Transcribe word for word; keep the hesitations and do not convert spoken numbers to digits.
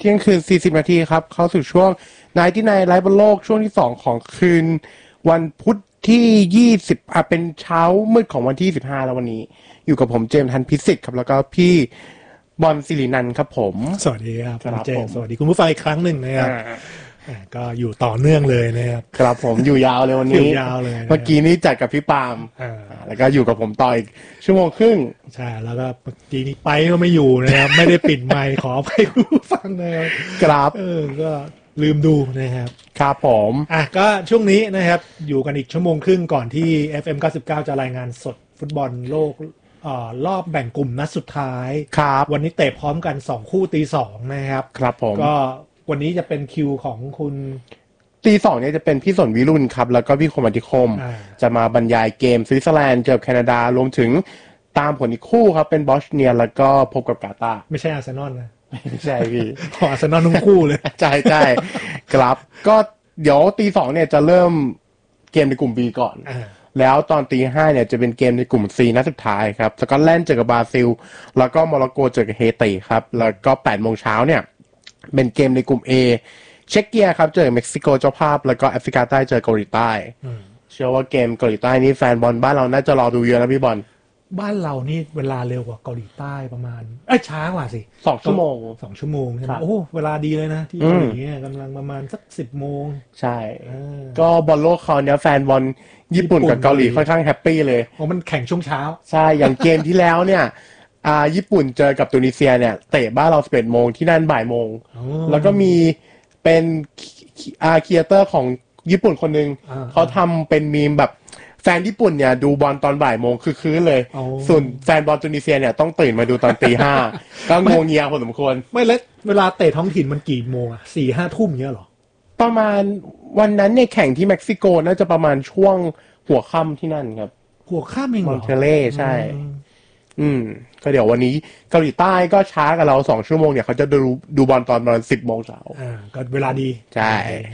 เที่ยงคืนสี่สิบนาทีครับเข้าสู่ช่วงไนท์ที่ไนท์ไลฟ์บนโลกช่วงที่สองของคืนวันพุธที่ยี่สิบอ่ะเป็นเช้ามืดของวันที่สิบห้าแล้ววันนี้อยู่กับผมเจมส์ทันพิสิทธิ์ครับแล้วก็พี่บอลศิรินันท์ครับผมสวัสดีครับคุณเจมส์สวัสดีคุณผู้ฟังอีกครั้งหนึ่งนะครับก็อยู่ต่อเนื่องเลยนะครับครับผมอยู่ยาวเลยวันนี้อยู่ยาวเลยเมื่อกี้นี้จัดกับพี่ปาล์มแล้วก็อยู่กับผมต่ออีกชั่วโมงครึ่งใช่แล้วก็เมื่อกี้นี้ไปก็ไม่อยู่นะครับไม่ได้ปิดไมค์ขอไปคุณผู้ฟังนะครับครับเออก็ลืมดูนะครับครับผมอ่ะก็ช่วงนี้นะครับอยู่กันอีกชั่วโมงครึ่งก่อนที่ เอฟ เอ็ม เก้าสิบเก้า จะรายงานสดฟุตบอลโลกอ่ารอบแบ่งกลุ่มนัดสุดท้ายครับวันนี้เตะพร้อมกันสองคู่ตีสองนะครับครับผมก็วันนี้จะเป็นคิวของคุณตีสองเนี่ยจะเป็นพี่สนวิรุณครับแล้วก็พี่คมอธิคมจะมาบรรยายเกมสวิตเซอร์แลนด์เจอแคนาดารวมถึงตามผลอีกคู่ครับเป็นบอสเนียแล้วก็พบกับกาตาร์ไม่ใช่อาร์เซนอลนะไม่ใช่พี่อาร์เซนอลทั้งคู่เลยใช่ใช่ครับก็เดี๋ยวตีสองเนี่ยจะเริ่มเกมในกลุ่ม B ก่อนแล้วตอนตีห้าเนี่ยจะเป็นเกมในกลุ่ม C นัดสุดท้ายครับสกอตแลนด์เจอกับบราซิลแล้วก็โมร็อกโกเจอกับเฮติครับแล้วก็แปดโมงเช้าเนี่ยเป็นเกมในกลุ่ม A เช็กเกียครับเจอเม็กซิโกเจ้าภาพแล้วก็แอฟริกาใต้เจอเกาหลีใต้เชื่อว่าเกมเกาหลีใต้นี่แฟนบอลบ้านเราน่าจะรอดูเยอะนะพี่บอลบ้านเรานี่เวลาเร็วกว่าเกาหลีใต้ประมาณเอ้ยช้ากว่าสิสองชั่วโมงสองชั่วโมงใช่ไหมโอ้เวลาดีเลยนะที่เกาหลีเนี่ยกำลังประมาณสักสิบโมงใช่ก็บอลโลกเขาเนี่ยแฟนบอลญี่ปุ่นกับเกาหลีค่อนข้างแฮปปี้เลยเพราะมันแข่งช่วงเช้าใช่อย่างเกมที่แล้วเนี่ยอ่าญี่ปุ่นเจอกับตุนิเซียเนี่ยเตะบ้านเราสิบเอ็ดโมงที่นั่นบ่ายโมงแล้วก็มีเป็นอาร์ครีเอเตอร์ของญี่ปุ่นคนนึงเขาทำเป็นมีมแบบแฟนญี่ปุ่นเนี่ยดูบอลตอนบ่ายโมงคือคืนเลยส่วนแฟนบอลตุนิเซียเนี่ยต้องตื่นมาดูตอนตีห้าก็งงเงียพอสมควรไม่เล็กเวลาเตะท้องถิ่นมันกี่โมงอ่ะสี่ห้าทุ่มเงี้ยหรอประมาณวันนั้นเนี่ยแข่งที่เม็กซิโกน่าจะประมาณช่วงหัวค่ำที่นั่นครับหัวค่ำเองเหรอมอนเทเล่ใช่อืมก็เดี๋ยววันนี้เกาหลีใต้ก็ช้ากับเราสองชั่วโมงเนี่ยเขาจะดูดูบอลตอนประมาณสิบโมงเช้าอ่าก็เวลาดีใช่